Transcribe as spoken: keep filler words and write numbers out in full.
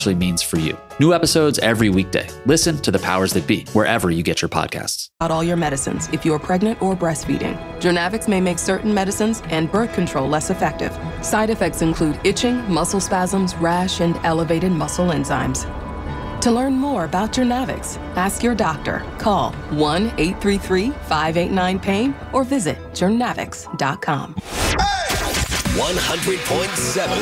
means for you. New episodes every weekday. Listen to The Powers That Be wherever you get your podcasts. About all your medicines if you're pregnant or breastfeeding. Journavx may make certain medicines and birth control less effective. Side effects include itching, muscle spasms, rash, and elevated muscle enzymes. To learn more about Journavx, ask your doctor. Call one eight three three, five eight nine, pain or visit journavx dot com. one hundred point seven